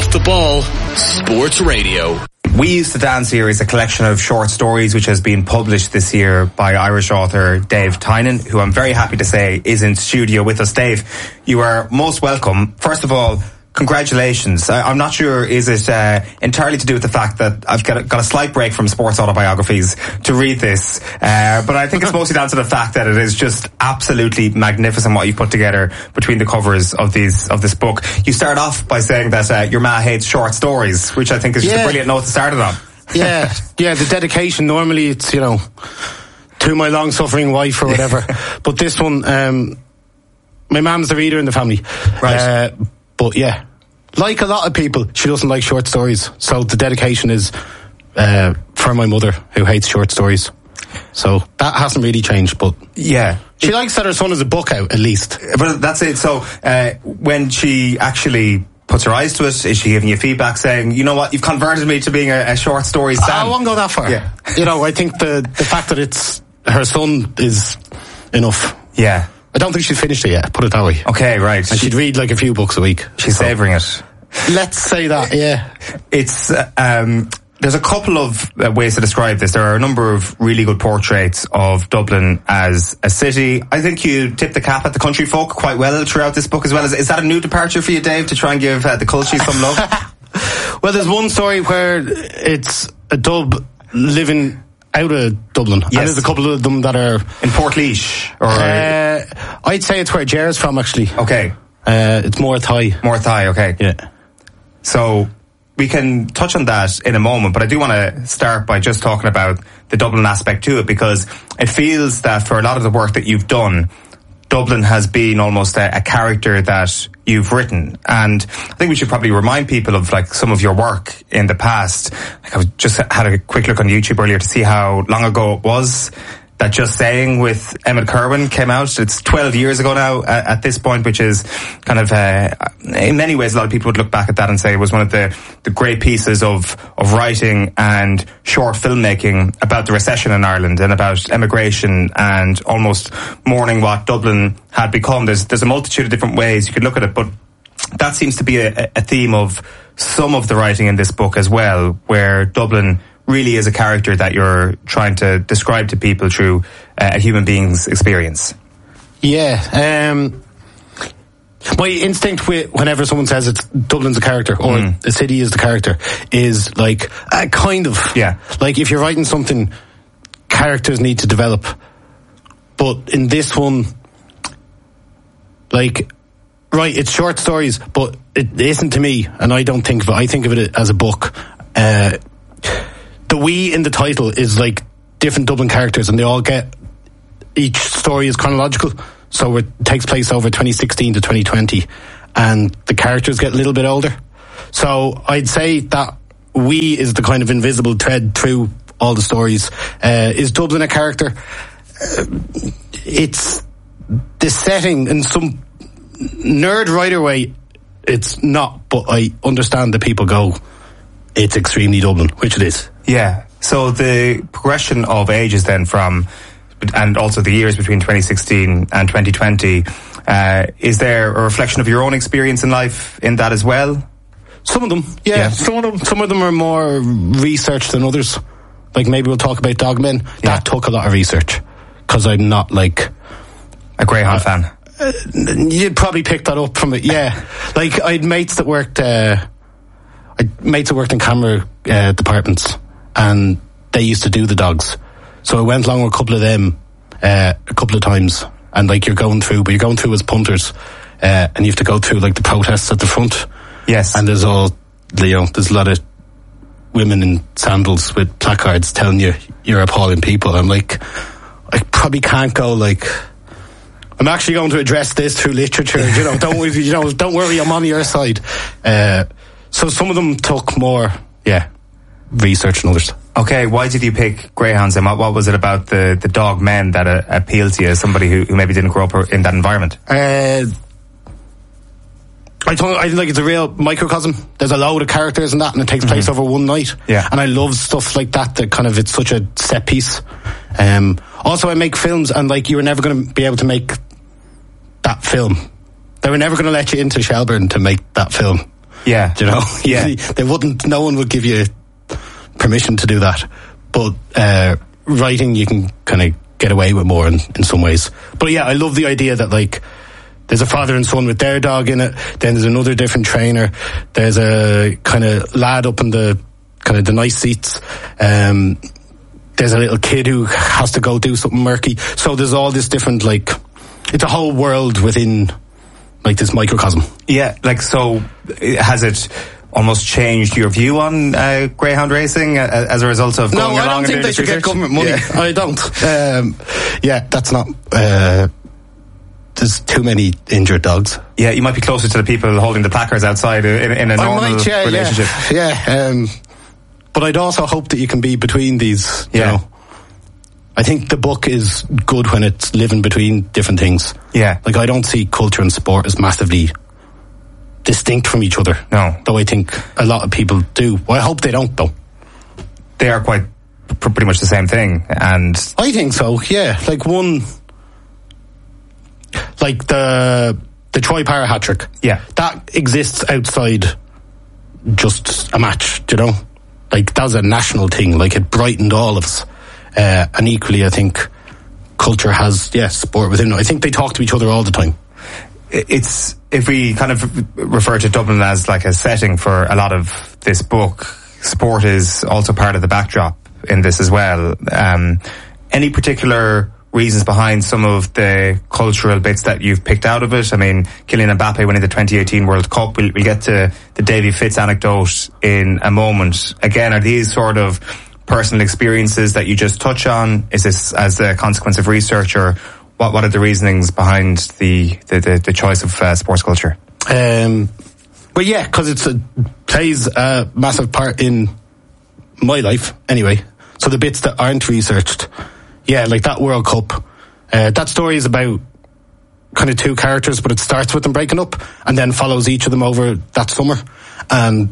Off the Ball Sports Radio. We Used to Dance here is a collection of short stories which has been published this year by Irish author Dave Tynan, who I'm very happy to say is in studio with us. Dave, you are most welcome. First of all, congratulations. I'm not sure, is it entirely to do with the fact that I've got a slight break from sports autobiographies to read this, but I think it's mostly down to the fact that it is just absolutely magnificent what you've put together between the covers of this book. You start off by saying that your ma hates short stories, which I think is just a brilliant note to start it on. Yeah, the dedication, normally it's, to my long-suffering wife or whatever, but this one, my mum's the reader in the family. Right. But yeah, like a lot of people, she doesn't like short stories. So the dedication is for my mother, who hates short stories. So that hasn't really changed, but yeah, she likes that her son has a book out, at least. But that's it. So when she actually puts her eyes to it, is she giving you feedback saying, you know what, you've converted me to being a short story stan? I won't go that far. Yeah. I think the fact that it's her son is enough. Yeah. I don't think she's finished it yet, put it that way. Okay, right. And she'd read like a few books a week. She's savouring it. Let's say that, yeah. It's, there's a couple of ways to describe this. There are a number of really good portraits of Dublin as a city. I think you tip the cap at the country folk quite well throughout this book as well. Is that a new departure for you, Dave, to try and give the culture some love? Well, there's one story where it's a dub living out of Dublin. Yes. And there's a couple of them that are in Portlaoise, or I'd say it's where Jer's from, actually. Okay. It's more Thai. Okay. Yeah. So we can touch on that in a moment, but I do want to start by just talking about the Dublin aspect to it, because it feels that for a lot of the work that you've done, Dublin has been almost a character that you've written. And I think we should probably remind people of some of your work in the past. I just had a quick look on YouTube earlier to see how long ago it was that Just Saying with Emmett Kirwan came out. It's 12 years ago now at this point, which is kind of, in many ways, a lot of people would look back at that and say it was one of the great pieces of writing and short filmmaking about the recession in Ireland and about emigration and almost mourning what Dublin had become. There's a multitude of different ways you could look at it, but that seems to be a theme of some of the writing in this book as well, where Dublin really is a character that you're trying to describe to people through a human being's experience. Yeah. My instinct whenever someone says Dublin's a character or the city is the character is kind of. Yeah. If you're writing something, characters need to develop. But in this one, it's short stories, but it isn't to me, and I don't think of it. I think of it as a book. The we in the title is different Dublin characters, and they all each story is chronological, so it takes place over 2016 to 2020, and the characters get a little bit older. So I'd say that we is the kind of invisible thread through all the stories. Is Dublin a character? It's the setting in some nerd writer way. It's not, but I understand that people go, it's extremely Dublin, which it is. Yeah. So the progression of ages then and also the years between 2016 and 2020, is there a reflection of your own experience in life in that as well? Some of them, yeah. Some of them are more research than others. Maybe we'll talk about Dogmen. Yeah. That took a lot of research, because I'm not a Greyhound fan. You'd probably pick that up from it, yeah. I had mates that worked in camera departments, and they used to do the dogs. So I went along with a couple of them a couple of times, and you're going through as punters, and you have to go through the protests at the front. Yes. And there's there's a lot of women in sandals with placards telling you you're appalling people. I'm I probably can't go I'm actually going to address this through literature. Don't worry, I'm on your side. So some of them took more, research than others. Okay, why did you pick Greyhounds, and what was it about the dog men that appealed to you as somebody who maybe didn't grow up in that environment? I think it's a real microcosm. There's a load of characters in that, and it takes place over one night. Yeah. And I love stuff like that kind of, it's such a set piece. Also, I make films, and you were never going to be able to make that film. They were never going to let you into Shelburne to make that film. Yeah. Do you know? Yeah. They wouldn't. No one would give you permission to do that. But writing, you can kind of get away with more in some ways. But yeah, I love the idea that like there's a father and son with their dog in it. Then there's another different trainer. There's a kind of lad up in the kind of the nice seats. There's a little kid who has to go do something murky. So there's all this different, like, it's a whole world within like this microcosm. Yeah, like, so has it almost changed your view on greyhound racing as a result of going along? No, I don't think they should get government money. Yeah. I don't. That's not. There's too many injured dogs. Yeah, you might be closer to the people holding the placards outside in a normal relationship. Yeah. But I'd also hope that you can be between these. You know, I think the book is good when it's living between different things. Yeah, like I don't see culture and sport as massively distinct from each other. No, though I think a lot of people do. Well, I hope they don't, though. They are quite pretty much the same thing, and I think so. Yeah, like like the Troy Parra hat trick. Yeah, that exists outside just a match. Do you know? Like, that was a national thing. Like, it brightened all of us. And equally, I think culture has, sport within it. I think they talk to each other all the time. It's, if we kind of refer to Dublin as like a setting for a lot of this book, sport is also part of the backdrop in this as well. Any particular reasons behind some of the cultural bits that you've picked out of it? I mean, Kylian Mbappe winning the 2018 World Cup. We'll get to the Davy Fitz anecdote in a moment. Again, are these sort of personal experiences that you just touch on? Is this as a consequence of research, or what are the reasonings behind the choice of sports culture? Well, yeah, because it plays a massive part in my life anyway. So the bits that aren't researched, like that World Cup, that story is about kind of two characters, but it starts with them breaking up and then follows each of them over that summer. And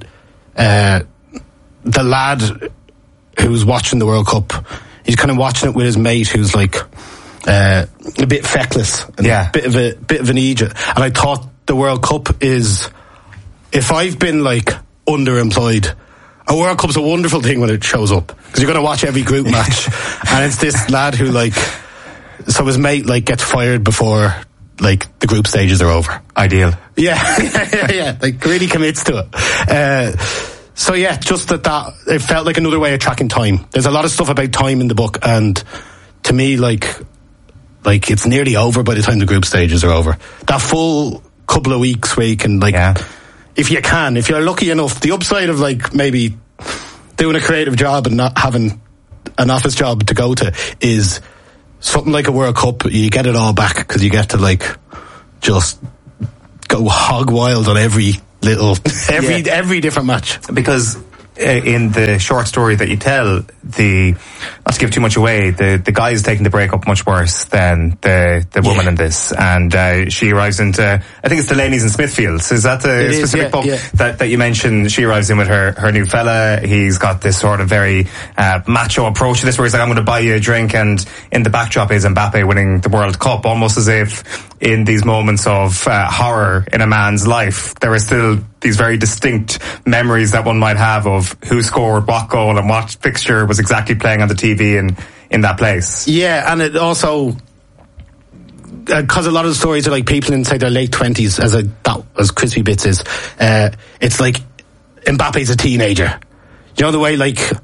the lad who's watching the World Cup, he's kind of watching it with his mate who's like a bit feckless and a bit of an idiot. And I thought the World Cup is, if I've been like underemployed, a World Cup's a wonderful thing when it shows up, because you're going to watch every group match. And it's this lad who so his mate gets fired before the group stages are over. Ideal. Yeah. Like really commits to it. So just that it felt like another way of tracking time. There's a lot of stuff about time in the book, and to me, like it's nearly over by the time the group stages are over. That full couple of weeks where you can if you're lucky enough, the upside of maybe doing a creative job and not having an office job to go to is something like a World Cup. You get it all back because you get to just go hog wild on every different match. Because in the short story that you tell, not to give too much away, the guy is taking the breakup much worse than the woman in this, and she arrives into, I think it's Delaney's in Smithfields. Is that the specific pub that you mentioned? She arrives in with her new fella. He's got this sort of very macho approach to this, where he's like, I'm going to buy you a drink, and in the backdrop is Mbappe winning the World Cup, almost as if in these moments of horror in a man's life, there are still these very distinct memories that one might have of who scored what goal and what fixture was exactly playing on the TV in that place. Yeah, and it also, because a lot of the stories are people inside their late 20s, as Crispy Bits is, it's like Mbappe's a teenager. You know the way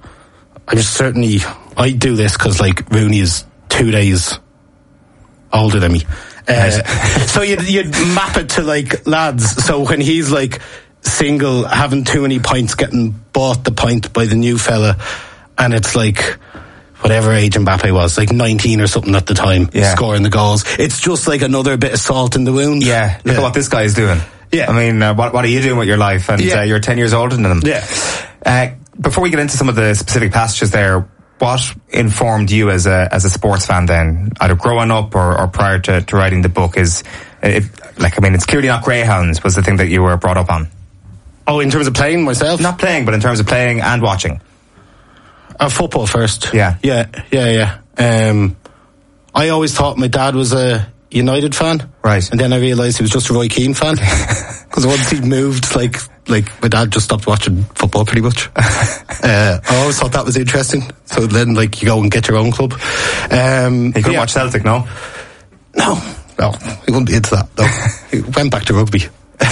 I do this because Rooney is 2 days older than me. So you'd map it to lads. So when he's single, having too many pints, getting bought the pint by the new fella, and it's whatever age Mbappe was, 19 or something at the time, scoring the goals. It's just another bit of salt in the wound. Yeah, look at what this guy is doing. Yeah, I mean, what are you doing with your life? And you're 10 years older than him. Yeah. Before we get into some of the specific passages there, what informed you as a sports fan then, either growing up or prior to writing the book? It's clearly not greyhounds was the thing that you were brought up on. Oh, in terms of playing myself? Not playing, but in terms of playing and watching. Football first. Yeah. I always thought my dad was a United fan. Right. And then I realised he was just a Roy Keane fan. Because once he moved, like my dad just stopped watching football pretty much. I always thought that was interesting. So then, like, you go and get your own club. You couldn't watch Celtic, no? No, he wouldn't be into that. No, he went back to rugby.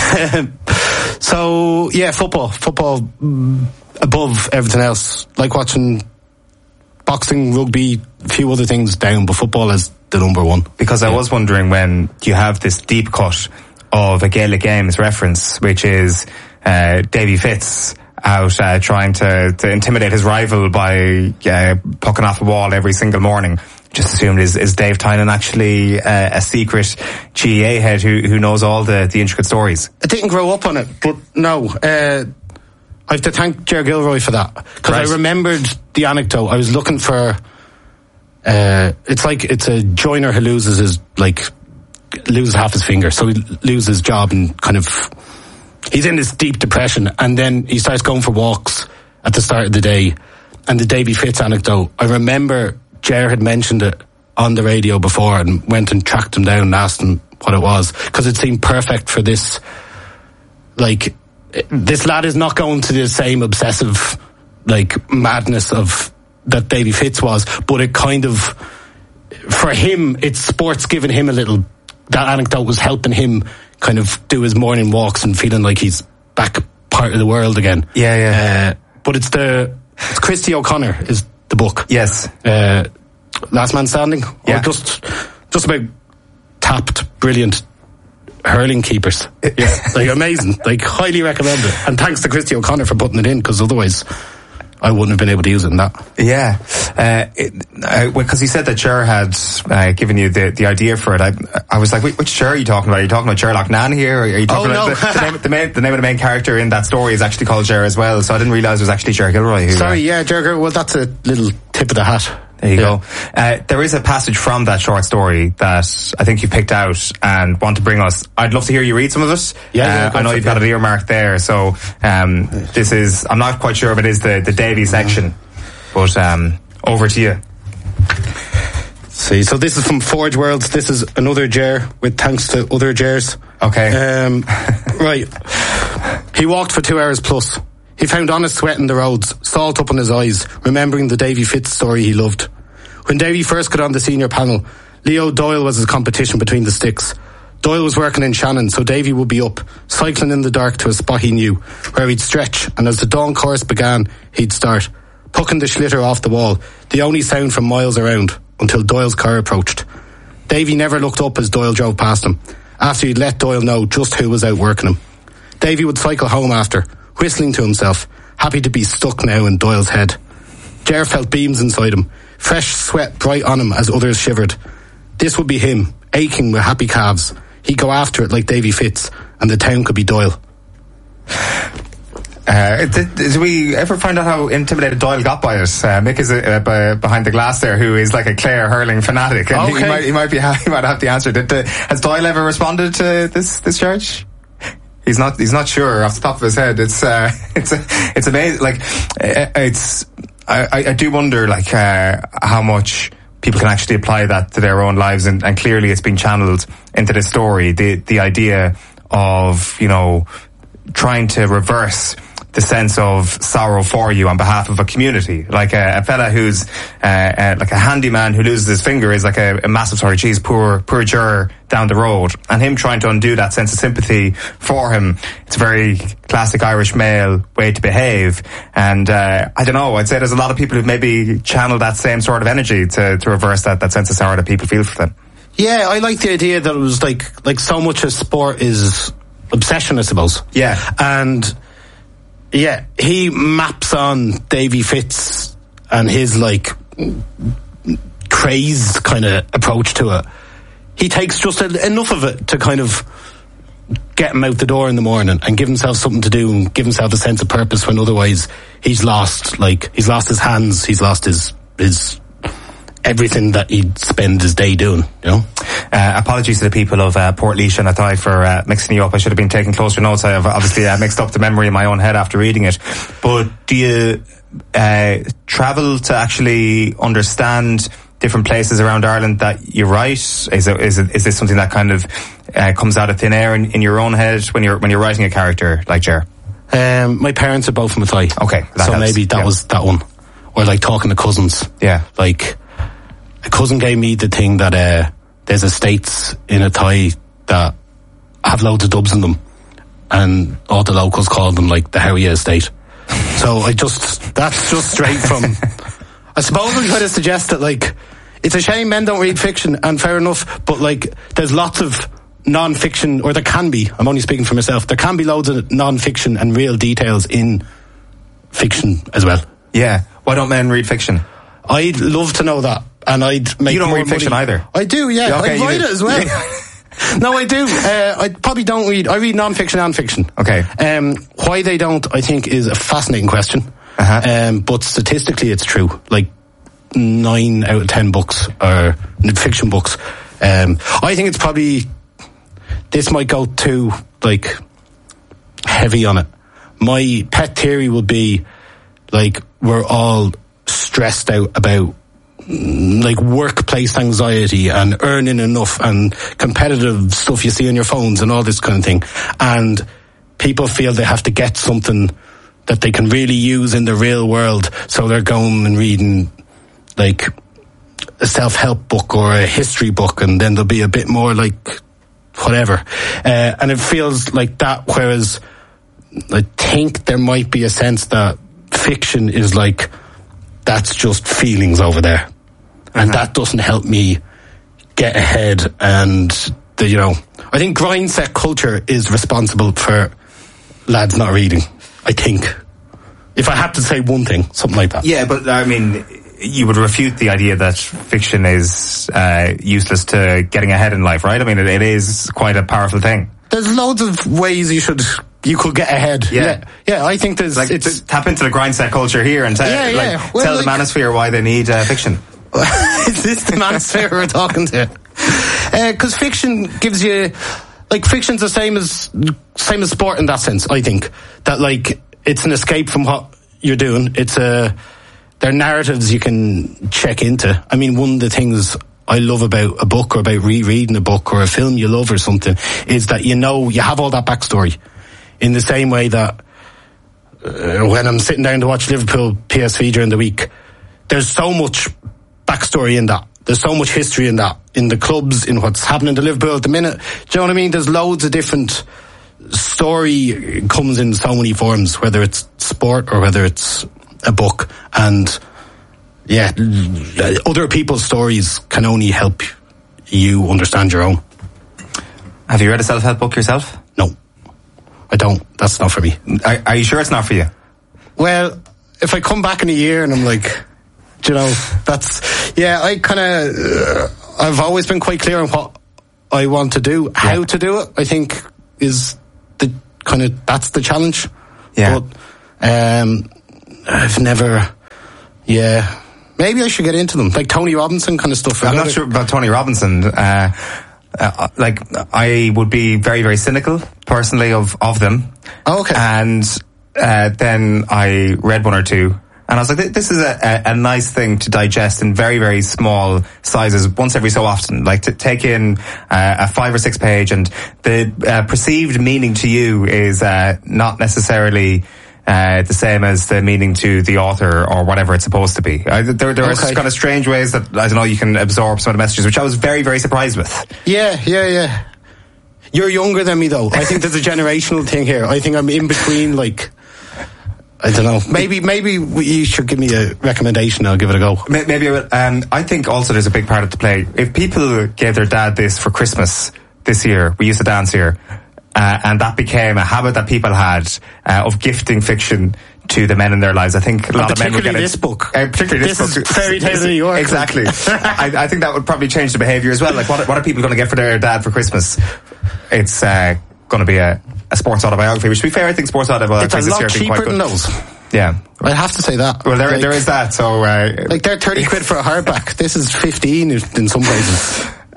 So yeah, football above everything else. Like watching boxing, rugby, a few other things down, but football is the number one. Because I was wondering, when you have this deep cut of a Gaelic Games reference, which is Davy Fitz out trying to intimidate his rival by pucking off a wall every single morning. Just assumed, is Dave Tynan actually a secret GAA head who knows all the intricate stories? I didn't grow up on it, but no. I have to thank Ger Gilroy for that. Because I remembered the anecdote. I was looking for... it's a joiner who loses half his finger, so he loses his job and kind of... He's in this deep depression, and then he starts going for walks at the start of the day. And the Davy Fitz anecdote, I remember Ger had mentioned it on the radio before and went and tracked him down and asked him what it was, because it seemed perfect for this. Like, this lad is not going to the same obsessive, like, madness of that Davy Fitz was, but it kind of, for him, it's sports giving him a little... That anecdote was helping him kind of do his morning walks and feeling like he's back part of the world again. Yeah. But it's Christy O'Connor is the book. Yes. Last Man Standing. Yeah. Or just about tapped, brilliant hurling keepers. Yeah. Like, amazing. Like, highly recommend it. And thanks to Christy O'Connor for putting it in, because otherwise I wouldn't have been able to use it in that. Yeah. Because he said that Ger had given you the idea for it. I was like, which Ger are you talking about? Are you talking about Sherlock Nan here? Or are you talking about the name of the main character in that story is actually called Ger as well, so I didn't realise it was actually Ger Gilroy. Ger Gilroy. Well, that's a little tip of the hat. There you go. There is a passage from that short story that I think you picked out and want to bring us. I'd love to hear you read some of it. I know you've got it earmarked there. So this is, I'm not quite sure if it is the Davy section, but over to you. See, so this is from Forge Worlds. This is another Ger with thanks to other Gers. Okay. Right. He walked for 2 hours plus. He found honest sweat in the roads, salt up in his eyes, remembering the Davy Fitz story he loved. When Davy first got on the senior panel, Leo Doyle was his competition between the sticks. Doyle was working in Shannon, so Davy would be up, cycling in the dark to a spot he knew, where he'd stretch, and as the dawn course began, he'd start, pucking the schlitter off the wall, the only sound from miles around, until Doyle's car approached. Davy never looked up as Doyle drove past him, after he'd let Doyle know just who was out working him. Davy would cycle home after, whistling to himself, happy to be stuck now in Doyle's head. Ger felt beams inside him, fresh sweat bright on him as others shivered. This would be him, aching with happy calves. He'd go after it like Davy Fitz, and the town could be Doyle. Did we ever find out how intimidated Doyle got by it? Mick is behind the glass there, who is like a Clare hurling fanatic, and he might have the answer. Has Doyle ever responded to this charge? He's not sure off the top of his head. It's amazing. Like, I do wonder, like, how much people can actually apply that to their own lives, and clearly it's been channeled into this story. The idea of, you know, trying to reverse the sense of sorrow for you on behalf of a community. Like a fella who's like a handyman who loses his finger is like a massive sorry, geez, poor Ger down the road, and him trying to undo that sense of sympathy for him. It's a very classic Irish male way to behave, and I don't know, I'd say there's a lot of people who've maybe channeled that same sort of energy to reverse that sense of sorrow that people feel for them. Yeah, I like the idea that it was like so much of sport is obsession, I suppose. Yeah. And yeah, he maps on Davy Fitz and his like crazed kind of approach to it. He takes just enough of it to kind of get him out the door in the morning and give himself something to do and give himself a sense of purpose, when otherwise he's lost his hands, he's lost his everything that he'd spend his day doing, you know. Apologies to the people of Portlaoise and Athy for mixing you up. I should have been taking closer notes. I have obviously mixed up the memory in my own head after reading it. But do you travel to actually understand different places around Ireland that you write? Is this something that kind of comes out of thin air in your own head when you're writing a character like Ger? My parents are both from Athy. Okay, so helps. Maybe that was that one. Or like talking to cousins. Yeah. Like, a cousin gave me the thing that there's estates in Athy that have loads of dubs in them, and all the locals call them like the Howie estate. So that's just straight from. I suppose I'm trying to suggest that, like, it's a shame men don't read fiction, and fair enough, but like, there's lots of non-fiction, or there can be, I'm only speaking for myself, there can be loads of non-fiction and real details in fiction as well. Yeah. Why don't men read fiction? I'd love to know that, and I'd make. You don't more read fiction money. either? I do, yeah. Okay, I write it as well. No, I do. I probably don't read. I read non-fiction and fiction. Okay. Why they don't, I think, is a fascinating question. But statistically, it's true. Like, 9 out of 10 books are fiction books. I think it's probably, this might go too, like, heavy on it. My pet theory would be, like, we're all stressed out about, like, workplace anxiety and earning enough and competitive stuff you see on your phones and all this kind of thing. And people feel they have to get something that they can really use in the real world. So they're going and reading, like, a self-help book or a history book, and then there'll be a bit more, like, whatever. And it feels like that, whereas I think there might be a sense that fiction is like, that's just feelings over there, and that doesn't help me get ahead. And I think grindset culture is responsible for lads not reading, I think, if I had to say one thing, something like that. Yeah, but I mean, you would refute the idea that fiction is useless to getting ahead in life, right? I mean, it is quite a powerful thing. There's loads of ways you could get ahead. Yeah, I think there's, like, tap into the grindset culture here and tell the manosphere why they need fiction. Is this the manosphere we're talking to? Because fiction gives you, like, fiction's the same as sport in that sense. I think that, like, it's an escape from what you're doing. They're narratives you can check into. I mean, one of the things I love about a book, or about rereading a book, or a film you love or something, is that you have all that backstory. In the same way that when I'm sitting down to watch Liverpool PSV during the week, there's so much backstory in that. There's so much history in that, in the clubs, in what's happening to Liverpool at the minute. Do you know what I mean? There's loads of different story comes in so many forms, whether it's sport or whether it's a book. And yeah, other people's stories can only help you understand your own. Have you read a self-help book yourself? No, I don't. That's not for me. Are you sure it's not for you? Well, if I come back in a year and I'm like, I kind of, I've always been quite clear on what I want to do. How to do it, I think, is that's the challenge. Yeah. But I've never, maybe I should get into them, like Tony Robinson kind of stuff. I'm not sure about Tony Robinson. Like, I would be very, very cynical, personally, of them. Oh, okay. And then I read one or two, and I was like, this is a nice thing to digest in very, very small sizes once every so often. Like, to take in a 5 or 6 page, and the perceived meaning to you is not necessarily the same as the meaning to the author or whatever it's supposed to be. There are kind of strange ways that, I don't know, you can absorb some of the messages, which I was very, very surprised with. Yeah. You're younger than me, though. I think there's a generational thing here. I think I'm in between, like, I don't know. Maybe you should give me a recommendation. I'll give it a go. Maybe I will. I think also there's a big part of the play. If people gave their dad this for Christmas this year, we used to dance here, and that became a habit that people had of gifting fiction to the men in their lives. I think a lot of men would get this book. Particularly this book. Fairy Tale of New York. Exactly. I think that would probably change the behaviour as well. Like, what are people going to get for their dad for Christmas? It's going to be a sports autobiography, which, to be fair, I think sports autobiographies this year have been quite good. It's a lot cheaper than those. Yeah. I have to say that. Well, there is that. So, like, they're 30 quid for a hardback. This is 15 in some places.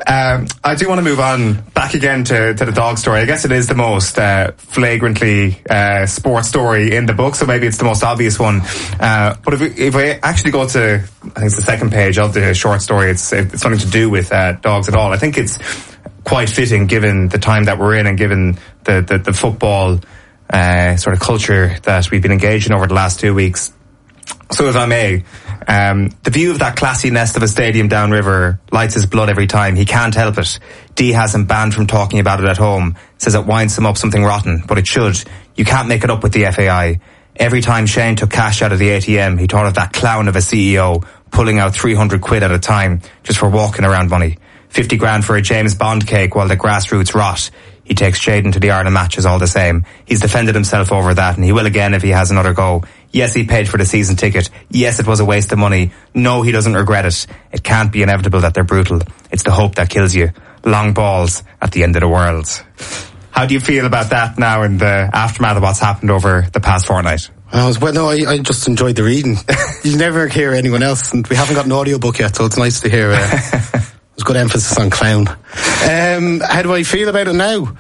I do want to move on back again to the dog story. I guess it is the most flagrantly sports story in the book, so maybe it's the most obvious one. But if we actually go to, I think it's the second page of the short story, it's something to do with dogs at all. I think it's quite fitting given the time that we're in and given the football sort of culture that we've been engaged in over the last 2 weeks. So if I may, the view of that classy nest of a stadium downriver lights his blood every time. He can't help it. Dee has him banned from talking about it at home. Says it winds him up something rotten, but it should. You can't make it up with the FAI. Every time Shane took cash out of the ATM, he thought of that clown of a CEO pulling out 300 quid at a time just for walking around money. 50 grand for a James Bond cake while the grassroots rot. He takes Jaden to the Ireland matches all the same. He's defended himself over that, and he will again if he has another go. Yes, he paid for the season ticket. Yes, it was a waste of money. No, he doesn't regret it. It can't be inevitable that they're brutal. It's the hope that kills you. Long balls at the end of the world. How do you feel about that now in the aftermath of what's happened over the past fortnight? I just enjoyed the reading. You never hear anyone else, and we haven't got an audiobook yet, so it's nice to hear there's good emphasis on clown. How do I feel about it now?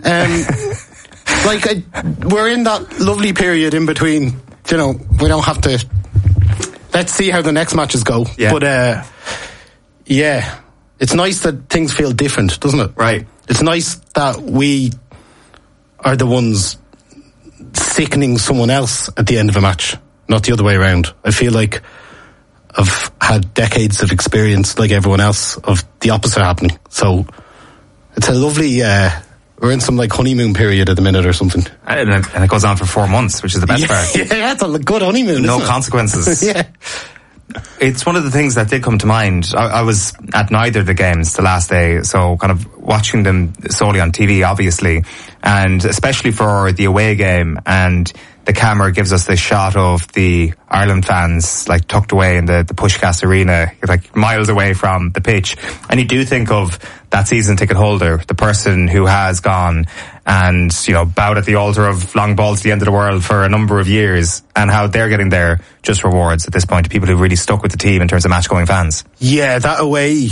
We're in that lovely period in between, we don't have to, let's see how the next matches go. Yeah. But, it's nice that things feel different, doesn't it? Right. It's nice that we are the ones sickening someone else at the end of a match, not the other way around. I feel like I've had decades of experience, like everyone else, of the opposite happening. So it's a lovely, we're in some honeymoon period at the minute or something. And it goes on for 4 months, which is the best part. Yeah, it's a good honeymoon. No isn't it? consequences. Yeah. It's one of the things that did come to mind. I was at neither of the games the last day, so kind of watching them solely on TV, obviously, and especially for the away game, and the camera gives us this shot of the Ireland fans tucked away in the Pushcast Arena, miles away from the pitch. And you do think of that season ticket holder, the person who has gone and, bowed at the altar of long balls to the end of the world for a number of years, and how they're getting their just rewards at this point, people who really stuck with the team in terms of match going fans. Yeah, that away,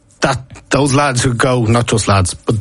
those lads who go, not just lads, but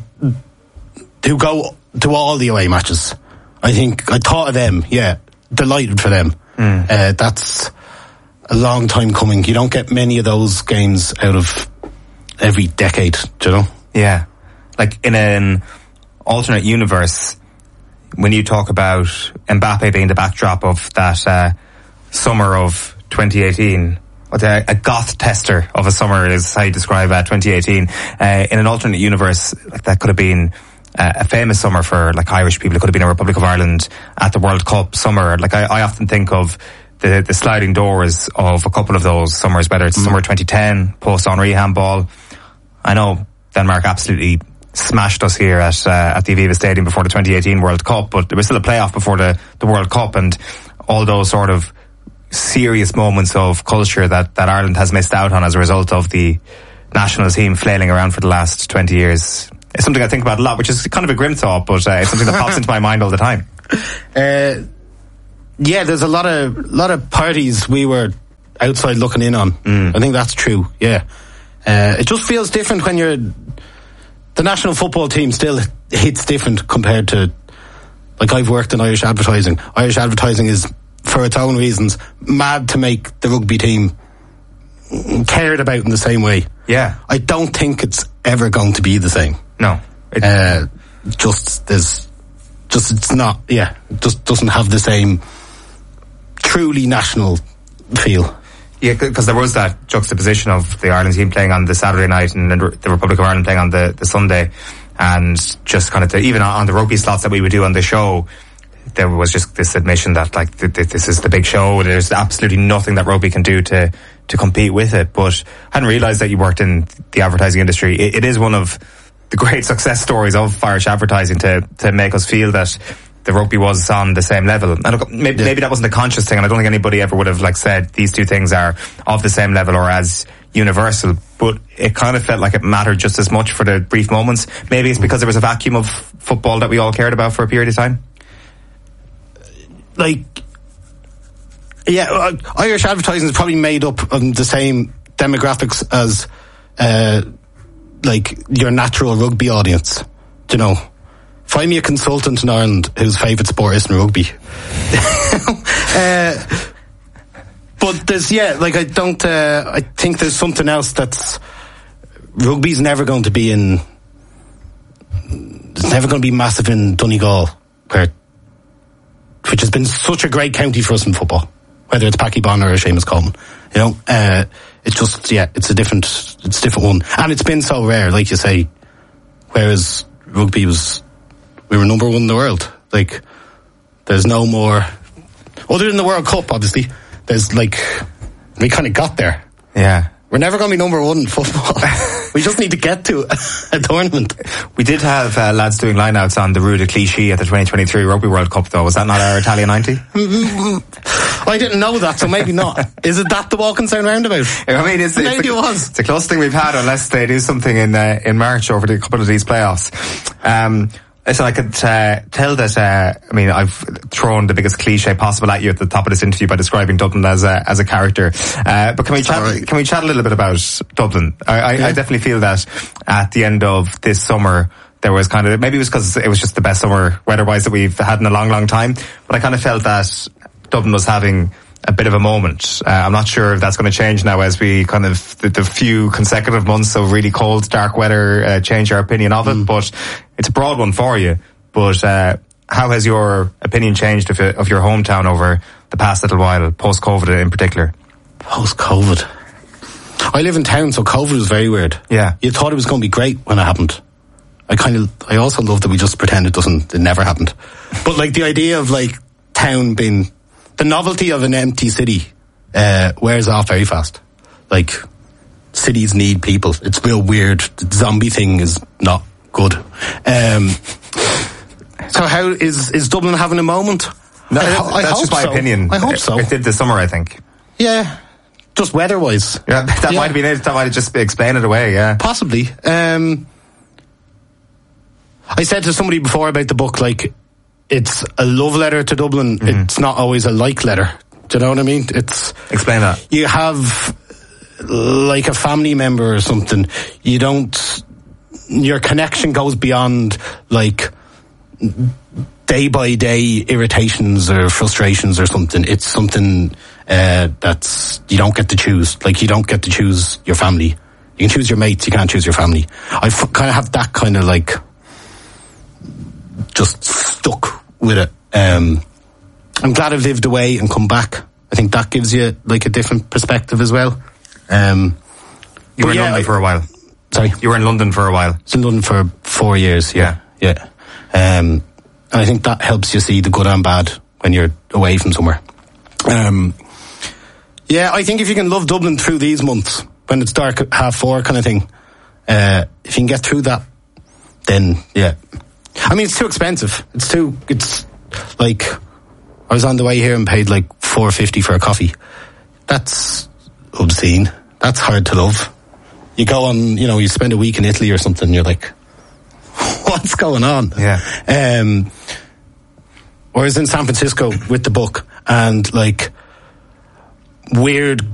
who go to all the away matches. I thought of them, delighted for them. That's a long time coming. You don't get many of those games out of every decade, do you know? Yeah. In an alternate universe, when you talk about Mbappe being the backdrop of that summer of 2018, a goth tester of a summer is how you describe 2018. In an alternate universe, that could have been a famous summer for Irish people. It could have been a Republic of Ireland at the World Cup summer. I often think of the sliding doors of a couple of those summers, whether it's summer 2010, post Henri handball. I know Denmark absolutely smashed us here at the Aviva Stadium before the 2018 World Cup, but there was still a playoff before the World Cup, and all those sort of serious moments of culture that Ireland has missed out on as a result of the national team flailing around for the last 20 years. It's something I think about a lot, which is kind of a grim thought, but it's something that pops into my mind all the time. There's a lot of parties we were outside looking in on. I think that's true. Yeah, it just feels different when the national football team still hits different compared to I've worked in Irish advertising. Irish advertising is, for its own reasons, mad to make the rugby team cared about in the same way. Yeah, I don't think it's ever going to be the same. No, it's not. Yeah, it just doesn't have the same truly national feel. Yeah, because there was that juxtaposition of the Ireland team playing on the Saturday night and the Republic of Ireland playing on the Sunday, and just kind of even on the rugby slots that we would do on the show, there was just this admission that this is the big show. There's absolutely nothing that rugby can do to compete with it. But I hadn't realised that you worked in the advertising industry. It is one of the great success stories of Irish advertising to make us feel that the rugby was on the same level. And look, maybe that wasn't a conscious thing, and I don't think anybody ever would have said these two things are of the same level or as universal, but it kind of felt like it mattered just as much for the brief moments. Maybe it's because there was a vacuum of football that we all cared about for a period of time. Irish advertising is probably made up of the same demographics as like your natural rugby audience. Do you know? Find me a consultant in Ireland whose favourite sport isn't rugby. But there's, I think there's something else that's, rugby's never going to be it's never going to be massive in Donegal, which has been such a great county for us in football, whether it's Packy Bonner or Seamus Coleman. You know, it's just, it's a different one. And it's been so rare, like you say, whereas rugby we were number one in the world. Like, there's no more, other than the World Cup, obviously, there's we kind of got there. Yeah. We're never going to be number one in football. We just need to get to a tournament. We did have lads doing lineouts on the Rue de Clichy at the 2023 Rugby World Cup, though. Was that not our Italia 90? I didn't know that, so maybe not. Is it that the Walkinstown roundabout? I mean, it's the closest thing we've had, unless they do something in March over the couple of these playoffs. So I could tell that, I've thrown the biggest cliche possible at you at the top of this interview by describing Dublin as a character. But can we chat a little bit about Dublin? I definitely feel that at the end of this summer, there was kind of, maybe it was because it was just the best summer weather-wise that we've had in a long, long time, but I kind of felt that Dublin was having a bit of a moment. I'm not sure if that's going to change now as we kind of, the few consecutive months of really cold, dark weather change our opinion of it, but it's a broad one for you. But how has your opinion changed of your hometown over the past little while, post-COVID in particular? Post-COVID? I live in town, so COVID was very weird. Yeah. You thought it was going to be great when it happened. I also love that we just pretend it never happened. But the idea of town being, the novelty of an empty city wears off very fast. Cities need people. It's real weird. The zombie thing is not good. So how is Dublin having a moment? No, that's just my opinion. I hope so. It did this summer, I think. Yeah, just weather-wise. Yeah, that might have been it. That might have just explained it away. Yeah, possibly. I said to somebody before about the book, it's a love letter to Dublin. Mm-hmm. It's not always a like letter. Do you know what I mean? Explain that. You have a family member or something. Your connection goes beyond day by day irritations or frustrations or something. It's something that's, you don't get to choose. You don't get to choose your family. You can choose your mates, you can't choose your family. I kind of have that kind of just stuck with it. I'm glad I've lived away and come back. I think that gives you a different perspective as well. You were in London for a while. Sorry? You were in London for a while. I was in London for 4 years. Yeah. And I think that helps you see the good and bad when you're away from somewhere. I think if you can love Dublin through these months, when it's dark at 4:30 kind of thing, if you can get through that, then yeah. I mean, it's too expensive. I was on the way here and paid $4.50 for a coffee. That's obscene. That's hard to love. You go on, you spend a week in Italy or something, and you're like, what's going on? Yeah. Whereas in San Francisco with the book, and weird